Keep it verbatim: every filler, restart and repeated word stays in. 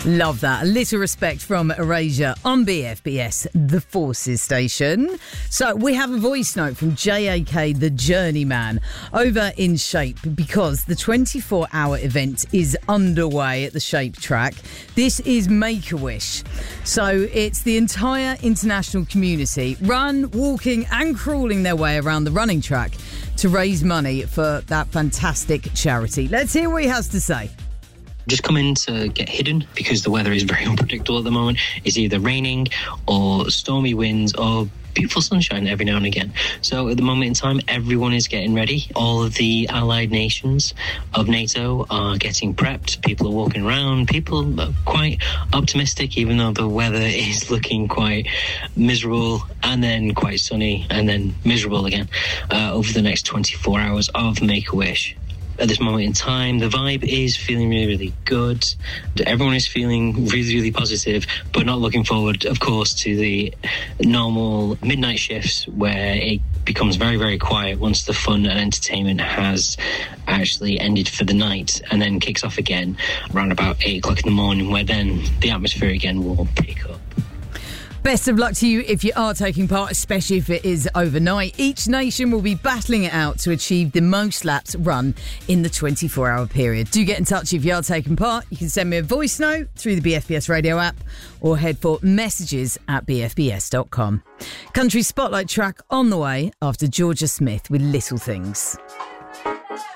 Love that. A little respect from Erasure on B F B S, the Forces station. So we have a voice note from J A K, the Journeyman, over in Shape because the twenty-four hour event is underway at the Shape track. This is Make-A-Wish. So it's the entire international community run, walking and crawling their way around the running track to raise money for that fantastic charity. Let's hear what he has to say. Just come in to get hidden because the weather is very unpredictable at the moment. It's either raining or stormy winds or beautiful sunshine every now and again. So at the moment in time, everyone is getting ready. All of the allied nations of NATO are getting prepped. People are walking around. People are quite optimistic, even though the weather is looking quite miserable and then quite sunny and then miserable again uh, over the next twenty-four hours of Make-A-Wish. At this moment in time, the vibe is feeling really, really good. Everyone is feeling really, really positive, but not looking forward, of course, to the normal midnight shifts where it becomes very, very quiet once the fun and entertainment has actually ended for the night and then kicks off again around about eight o'clock in the morning, where then the atmosphere again will pick up. Best of luck to you if you are taking part, especially if it is overnight. Each nation will be battling it out to achieve the most laps run in the twenty-four hour period. Do get in touch if you are taking part. You can send me a voice note through the B F B S radio app or head for messages at b f b s dot com. Country Spotlight track on the way after Georgia Smith with Little Things.